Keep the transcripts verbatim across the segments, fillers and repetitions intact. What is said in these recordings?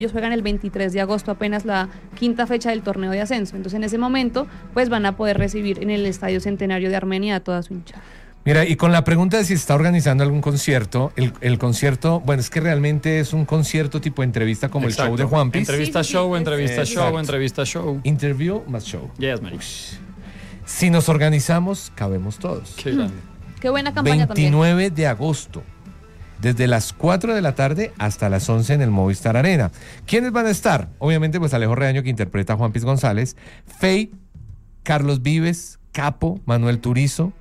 Ellos juegan el veintitrés de agosto, apenas la quinta fecha del torneo de ascenso. Entonces, en ese momento, pues van a poder recibir en el Estadio Centenario de Armenia a toda su hinchada. Mira, y con la pregunta de si está organizando algún concierto, el, el concierto, bueno, es que realmente es un concierto tipo entrevista como Exacto. el show de Juanpis. Entrevista Sí, sí, show, sí, entrevista es- show, exacto. entrevista show. Interview más show. Yes, man. Si nos organizamos, cabemos todos. Qué grande. Qué buena campaña veintinueve de agosto, desde las cuatro de la tarde hasta las once en el Movistar Arena. ¿Quiénes van a estar? Obviamente, pues Alejo Reaño, que interpreta a Juan Piz González, Fey, Carlos Vives, Capo, Manuel Turizo,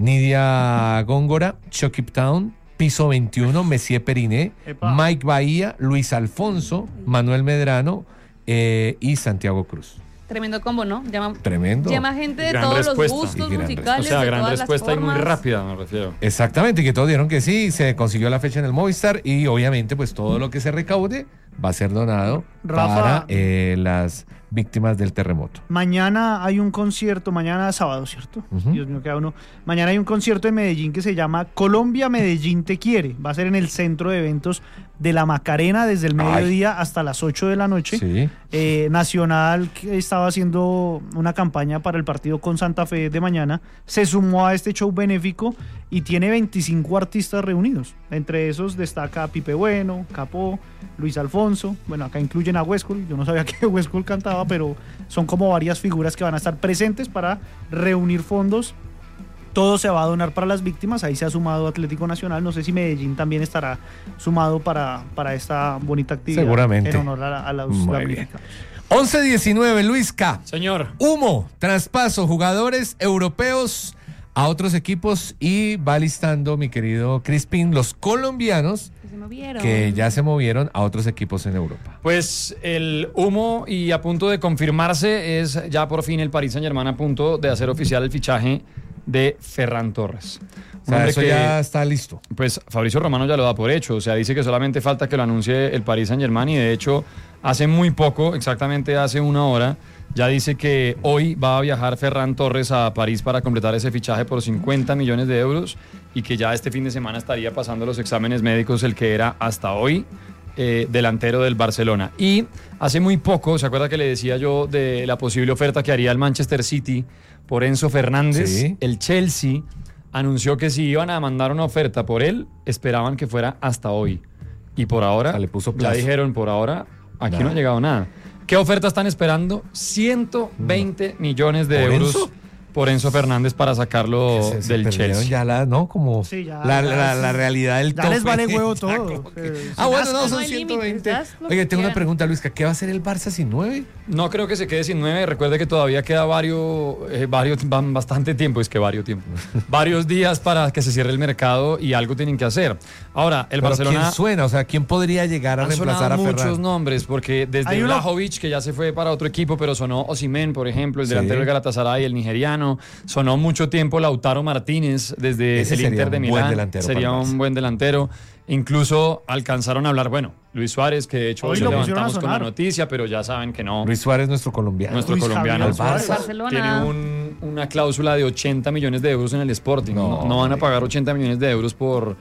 Nidia Góngora, Chucky Town, Piso veintiuno, Messier Periné, Epa. Mike Bahía, Luis Alfonso, Manuel Medrano eh, y Santiago Cruz. Tremendo combo, ¿no? Llama, Tremendo. llama gente de Gran todos respuesta. los gustos Y gran musicales, O sea, de gran todas respuesta las y muy formas. rápida, me refiero. Exactamente, que todos dieron que sí, se consiguió la fecha en el Movistar y obviamente pues todo lo que se recaude va a ser donado Rafa. para eh, las víctimas del terremoto. Mañana hay un concierto, mañana sábado, ¿cierto? Ujú. Dios mío, queda uno. Mañana hay un concierto en Medellín que se llama Colombia Medellín Te Quiere. Va a ser en el centro de eventos de la Macarena desde el Ay. mediodía hasta las ocho de la noche. Sí. Eh, Nacional, que estaba haciendo una campaña para el partido con Santa Fe de mañana, se sumó a este show benéfico y tiene veinticinco artistas reunidos. Entre esos destaca Pipe Bueno, Capó, Luis Alfonso. Bueno, acá incluyen a Huescol. Yo no sabía que Huescol cantaba, pero son como varias figuras que van a estar presentes para reunir fondos. Todo se va a donar para las víctimas. Ahí se ha sumado Atlético Nacional. No sé si Medellín también estará sumado para, para esta bonita actividad. Seguramente. En honor a, a los Muy damnificados. once diecinueve, Luis K. Señor. Humo, traspaso, jugadores europeos a otros equipos y va listando mi querido Crispin los colombianos Que se movieron. que ya se movieron a otros equipos en Europa. Pues el humo y a punto de confirmarse es ya por fin el Paris Saint-Germain a punto de hacer oficial el fichaje de Ferran Torres. O sea, hombre eso que, ya está listo. Pues Fabricio Romano ya lo da por hecho, o sea, dice que solamente falta que lo anuncie el Paris Saint-Germain y de hecho hace muy poco, exactamente hace una hora, ya dice que hoy va a viajar Ferran Torres a París para completar ese fichaje por cincuenta millones de euros y que ya este fin de semana estaría pasando los exámenes médicos el que era hasta hoy eh, delantero del Barcelona. Y hace muy poco, ¿se acuerda que le decía yo de la posible oferta que haría el Manchester City por Enzo Fernández? Sí. El Chelsea anunció que si iban a mandar una oferta por él, esperaban que fuera hasta hoy. Y por ahora, O sea, le puso ya plazo. dijeron, por ahora, aquí Nada. no ha llegado nada. ¿Qué oferta están esperando? ciento veinte millones de ¿Por euros Enzo? por Enzo Fernández para sacarlo Se- se del perdieron Chelsea. ya la, ¿no? Como Sí, ya, la, ya, la- sí. la realidad del Ya tope. les vale huevo Ya, todo. como que- Eh, Ah, bueno, no, no son hay ciento veinte. límites, haz lo Oye, que tengo una quieran. pregunta, Luisca. ¿Qué va a hacer el Barça sin nueve? No creo que se quede sin nueve. Recuerde que todavía queda varios, eh, varios, van bastante tiempo, es que varios tiempo, varios días para que se cierre el mercado y algo tienen que hacer. Ahora, el Pero Barcelona ¿quién suena? O sea, ¿quién podría llegar a han reemplazar sonado a muchos Ferran? nombres, porque desde Hay uno- Vlahovic, que ya se fue para otro equipo, pero sonó Osimhen, por ejemplo, el Sí. delantero del Galatasaray, el nigeriano. Sonó mucho tiempo Lautaro Martínez desde Ese el sería Inter de un buen Milán. delantero Sería para el Barça. un buen delantero. Incluso alcanzaron a hablar, bueno, Luis Suárez, que de hecho Hoy hoy lo lo pusieron a levantamos con la sonar. noticia, pero ya saben que no. Luis Suárez, nuestro colombiano. Nuestro Luis colombiano Javier Suárez. Barcelona. tiene un- una cláusula de ochenta millones de euros en el Sporting. No, No, no van a pagar ochenta millones de euros por,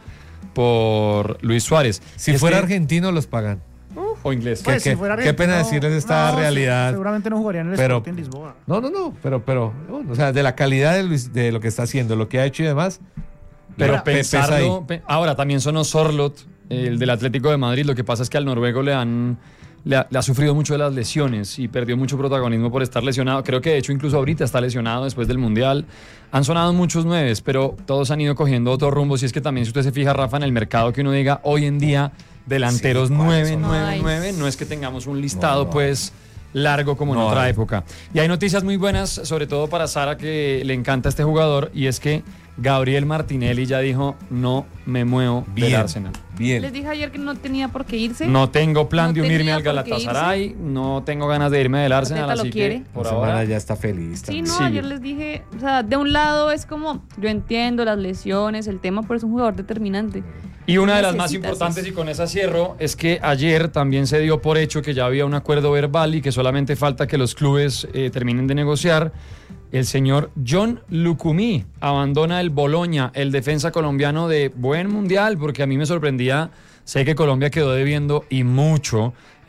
por Luis Suárez. Si Y es fuera que- argentino, los pagan. o inglés. Pues, qué- si fuera qué pena argentino, decirles esta no, realidad. Seguramente no jugaría en el Pero- Sporting Lisboa. No, no, no, pero, pero, bueno, o sea, de la calidad de, Luis- de lo que está haciendo, lo que ha hecho y demás. Pero Ahora, pesa ahí. pensarlo, pe- ahora también sonó Sorlot, el del Atlético de Madrid. Lo que pasa es que al noruego le han le ha, le ha sufrido mucho de las lesiones y perdió mucho protagonismo por estar lesionado. Creo que de hecho incluso ahorita está lesionado después del Mundial. Han sonado muchos nueves, pero todos han ido cogiendo otro rumbo. Si es que también si usted se fija, Rafa, en el mercado que uno diga hoy en día delanteros Sí, ¿cuáles nueve, son? nueve, Ay. nueve, no es que tengamos un listado No, no. pues largo como en No otra hay. época. Y hay noticias muy buenas, sobre todo para Sara, que le encanta este jugador, y es que Gabriel Martinelli ya dijo, no me muevo del Bien, Arsenal. Les bien. dije ayer que no tenía por qué irse. No tengo plan No de unirme tenía al por qué Galatasaray, no tengo ganas de irme del Arsenal, Arteta lo así quiere. que por La semana ahora... ya está feliz. Sí, también. no, Sigue. ayer les dije, o sea, de un lado es como, yo entiendo las lesiones, el tema, pero es un jugador determinante. Y una de las más Necesitas importantes, eso. y con esa cierro, es que ayer también se dio por hecho que ya había un acuerdo verbal y que solamente falta que los clubes eh, terminen de negociar. El señor John Lucumí abandona el Boloña, el defensa colombiano de buen mundial, porque a mí me sorprendía, sé que Colombia quedó debiendo y mucho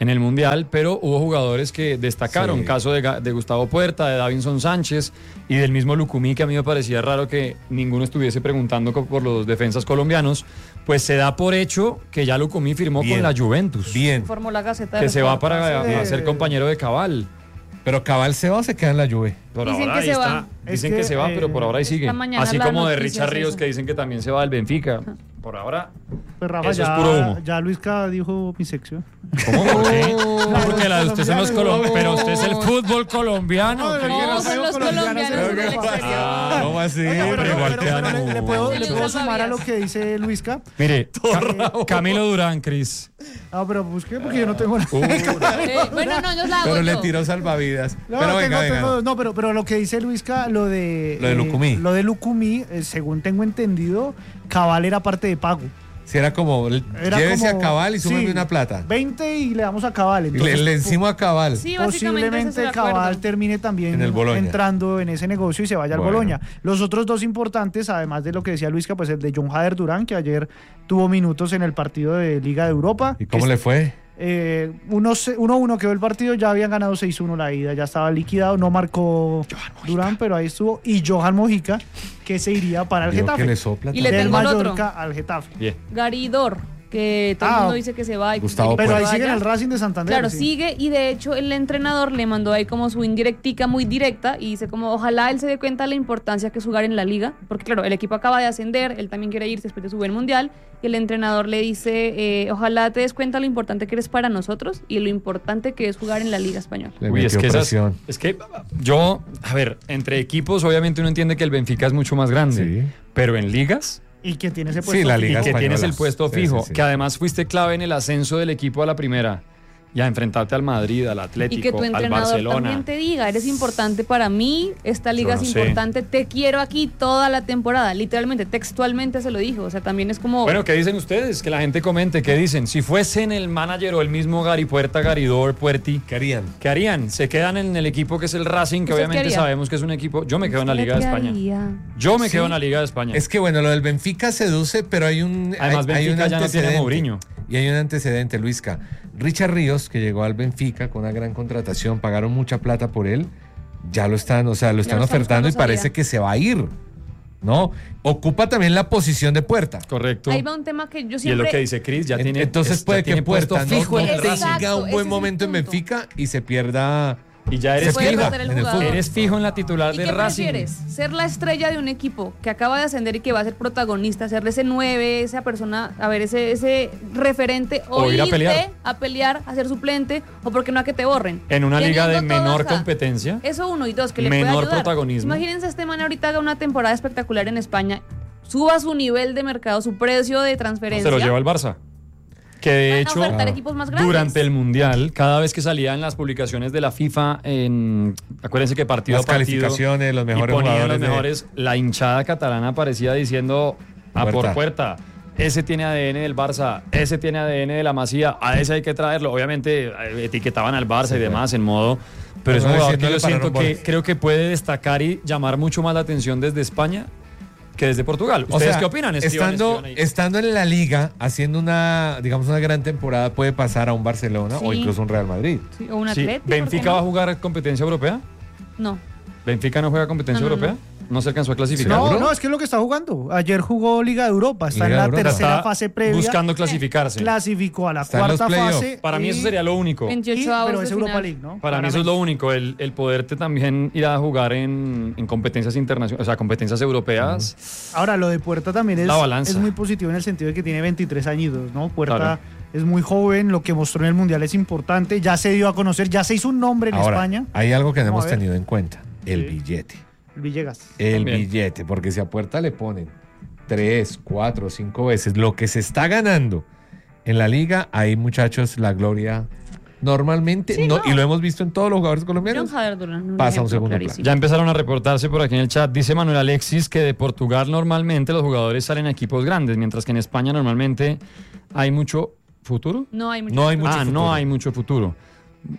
en el Mundial, pero hubo jugadores que destacaron, Sí. caso de, Ga- de Gustavo Puerta, de Davinson Sánchez y del mismo Lucumí, que a mí me parecía raro que ninguno estuviese preguntando co- por los defensas colombianos, pues se da por hecho que ya Lucumí firmó Bien. con la Juventus, Bien. Formó la Gaceta de que se va para Reportajes. a- a Sí. ser compañero de Cabal. Pero Cabal se va o se queda en la Juve. Por Dicen ahora que ahí se está. va. Dicen Es que, que, se va, eh, pero por ahora ahí esta sigue. mañana Así la como de noticia Richard es Ríos, eso. que dicen que también se va del Benfica. Por ahora, Pues Rafa, eso es ya, puro humo. ya Luisca dijo mi sección. ¿cómo? ¿Por qué? Oh. No, porque la de usted son los colombianos. Pero usted es el fútbol colombiano. No, ¿qué? pero No, Los son los colombianos colombianos del del exterior. exterior. Ah, ¿Cómo así? Oiga, pero, pero igual pero- quedan pero le, le puedo, le Señor puedo sumar a lo Fabián. que dice Luisca. Mire, Ca- Camilo Durán, Cris. Ah, pero busqué porque yo no tengo nada. Eh, bueno, no, yo la hago Pero le yo. tiró salvavidas. No, pero tengo- venga, venga. tengo- no, pero, pero lo que dice Luisca, lo de... Lo de Lucumí. Lo de Lucumí, eh, según tengo entendido, Cabal era parte de pago. Si era como, Era llévese como- a Cabal y súmeme sí, una plata. veinte y le damos a Cabal. Y Entonces, le, le encimo a Cabal. Sí, básicamente ese es posiblemente el acuerdo. Cabal termine también En el Bologna. entrando en ese negocio y se vaya al Bueno. Boloña. Los otros dos importantes, además de lo que decía Luisca, pues el de John Hader Durán, que ayer tuvo minutos en el partido de Liga de Europa. ¿Y cómo que le fue? Eh, uno uno quedó el partido, ya habían ganado seis uno la ida, ya estaba liquidado, no marcó Durán, pero ahí estuvo. Y Johan Mojica, que se iría para el Digo Getafe. que le sopla. Y le Del tengo el otro. Mallorca al Getafe. Bien. Garidor, que todo Ah, el mundo dice que se va y que Gustavo quiere que Pero ahí se sigue en vaya. el Racing de Santander. Claro, sí. sigue y de hecho el entrenador le mandó ahí como su indirectica muy directa y dice como ojalá él se dé cuenta de la importancia que es jugar en la liga, porque claro, el equipo acaba de ascender, él también quiere irse después de su buen mundial y el entrenador le dice eh, ojalá te des cuenta de lo importante que eres para nosotros y lo importante que es jugar en la liga española. Le Uy, es metió que, esas- presión. es que yo, a ver, entre equipos obviamente uno entiende que el Benfica es mucho más grande, Sí. pero en ligas Y que tiene ese Sí, puesto. la y Liga que Española. tienes el puesto Sí, fijo, sí, sí. que además fuiste clave en el ascenso del equipo a la primera y a enfrentarte al Madrid, al Atlético, Y que tu al entrenador Barcelona. también te diga, eres importante para mí, esta liga Yo no es sé. importante, te quiero aquí toda la temporada, literalmente, textualmente se lo dijo, o sea, también es como... Bueno, ¿qué dicen ustedes? Que la gente comente, ¿qué dicen? Si fuesen el manager o el mismo Gary Puerta, Garidor, Puerti, ¿Qué harían? ¿qué harían? ¿Se quedan en el equipo que es el Racing, que ¿Usted qué obviamente haría? sabemos que es un equipo? Yo me quedo en la ¿Usted Liga de qué España. haría? Yo me Sí. quedo en la Liga de España. Es que bueno, lo del Benfica seduce, pero hay un. Además, hay, hay un Benfica ya no tiene a antecedente. Mourinho. Y hay un antecedente, Luisca. Richard Ríos, que llegó al Benfica con una gran contratación, pagaron mucha plata por él. Ya lo están, o sea, lo están lo están ofertando y buscando parece salida. que se va a ir. ¿No? Ocupa también la posición de Puerta. Correcto. Ahí va un tema que yo Y es siempre... lo que dice Chris, ya En- tiene. Entonces es- puede ya que tiene puesto Puerta no, fijo en no el Exacto, Racing. tenga un ese buen es el momento en punto. Benfica y se pierda. Y ya Se eres puede fijo. perder el en el jugador. fútbol. Eres fijo en la titular ¿Y del qué Racing. prefieres? ¿Ser la estrella de un equipo que acaba de ascender y que va a ser protagonista? ¿Ser ese nueve, esa persona, a ver, ese, ese referente? ¿O, O ir a irte pelear. a pelear, a ser suplente? ¿O porque no a que te borren? En una liga de Teniendo todo menor acá. competencia. Eso uno y dos, que le Menor puede ayudar. protagonismo. Imagínense este man ahorita haga una temporada espectacular en España, suba su nivel de mercado, su precio de transferencia. Se lo lleva el Barça. Que de Van a hecho, ofertar equipos más grandes. durante el Mundial, cada vez que salían las publicaciones de la FIFA, en, acuérdense que partido Las a partido, calificaciones, los mejores y ponían jugadores los de- mejores, la hinchada catalana aparecía diciendo a Puerta. por puerta. Ese tiene A D N del Barça, ese tiene A D N de la Masía, a ese hay que traerlo. Obviamente eh, etiquetaban al Barça Sí, y demás en modo, pero Pero es un no jugador que diciéndole yo siento pararon que bolas. creo que puede destacar y llamar mucho más la atención desde España que desde Portugal. O ¿Ustedes sea, qué opinan? Escriban, estando, escriban ahí. estando en la liga, haciendo una, digamos, una gran temporada, puede pasar a un Barcelona o Sí. incluso un Real Madrid. Sí, o un Sí, Atlético. ¿por qué ¿Benfica no? va a jugar competencia europea? No. ¿Benfica no juega competencia No, no, europea? ¿No se alcanzó a clasificar? No, ¿Seguro? no, es que es lo que está jugando. Ayer jugó Liga de Europa, está Liga en de la Europa. tercera Está fase previa. buscando clasificarse. Clasificó a la Está en los cuarta playoffs. fase. Para mí y- eso sería lo único. veintiocho y- avos pero de es Europa final. League, ¿no? Para mí eso es lo único, el, el poderte también ir a jugar en, en competencias internacionales, o sea, competencias europeas. Ahora, lo de Puerta también es, La balanza. es muy positivo en el sentido de que tiene veintitrés añitos, ¿no? Puerta Claro. es muy joven, lo que mostró en el Mundial es importante, ya se dio a conocer, ya se hizo un nombre en Ahora, España. hay algo que no Vamos hemos a ver. tenido en cuenta, el Sí. billete. Villegas. El También. billete, porque si a Puerta le ponen tres, cuatro, cinco veces lo que se está ganando en la liga, ahí muchachos, la gloria normalmente, Sí, no, no. y lo hemos visto en todos los jugadores colombianos. John Hader Durán, un Pasa a un ejemplo segundo clarísimo. Ya empezaron a reportarse por aquí en el chat. Dice Manuel Alexis que de Portugal normalmente los jugadores salen a equipos grandes, mientras que en España normalmente hay mucho futuro. No hay mucho. No hay mucho ah, futuro. no hay mucho futuro.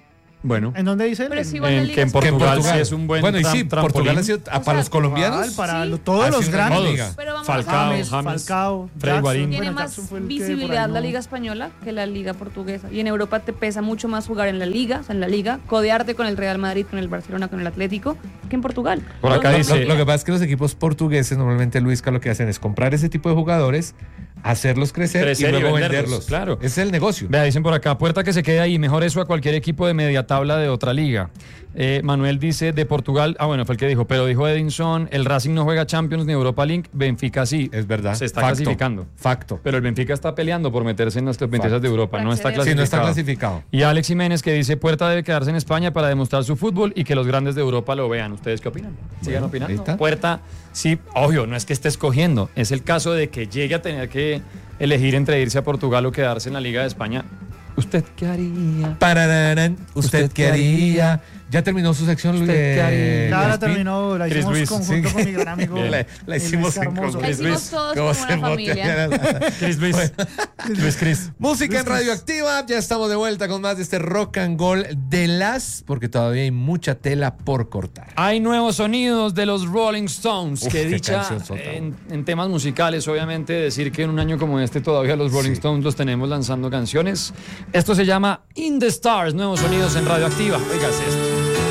Bueno. ¿En dónde dice él? Pero es En- igual la En, liga que en es- Portugal, Portugal. sí es un buen Bueno, y tram- sí, trampolín. Portugal ha sido ah, O para sea, los colombianos. Igual, para Sí. lo- todos Ha los sido una grandes. liga. Pero vamos Falcao, a ver, James, James, Falcao, Freddy Jackson, Guarín. tiene bueno, más Jackson fue el que por ahí visibilidad la no- liga española que la liga portuguesa. Y en Europa te pesa mucho más jugar en la liga, o sea, en la liga, codearte con el Real Madrid, con el Barcelona, con el Atlético, que en Portugal. Por acá Todo dice- Lo, lo que pasa es que los equipos portugueses, normalmente, Luisca, lo que hacen es comprar ese tipo de jugadores, hacerlos crecer, Crecer y y luego venderlos, venderlos. claro. Ese es el negocio. Vea, dicen por acá, puerta que se quede ahí, mejor eso a cualquier equipo de media tabla de otra liga. Eh, Manuel dice, de Portugal, ah bueno, fue el que dijo, pero dijo Edinson, el Racing no juega Champions ni Europa League, Benfica sí. Es verdad. Se está Facto. clasificando. Facto. Pero el Benfica está peleando por meterse en las top veintiséis de Europa, Para no está acceder. Sí, clasificado. no está clasificado. Y Alex Jiménez que dice, Puerta debe quedarse en España para demostrar su fútbol y que los grandes de Europa lo vean. ¿Ustedes qué opinan? Sigan Bueno, opinando. ahí está. Puerta, sí, obvio, no es que esté escogiendo, es el caso de que llegue a tener que elegir entre irse a Portugal o quedarse en la Liga de España. ¿Usted qué haría? Pararán, ¿usted qué haría? ¿Ya terminó su sección, Luis? ¿Usted qué haría? Ya la Luis Pi? terminó, la Chris hicimos Luis, conjunto sí. con mi gran amigo. Bien. La, la Luis hicimos en Hermoso. conjunto. La hicimos Luis, todos ¿Cómo como se una botea familia. la- Chris Luis. Luis Cris. Música en Radioactiva, ya estamos de vuelta con más de este rock and roll de las, porque todavía hay mucha tela por cortar. Hay nuevos sonidos de los Rolling Stones, Uf, que qué dicha canción sota. en, en temas musicales, obviamente, decir que en un año como este todavía los Rolling Sí. Stones los tenemos lanzando canciones. Esto se llama In the Stars, nuevos sonidos en Radioactiva. Oigas esto.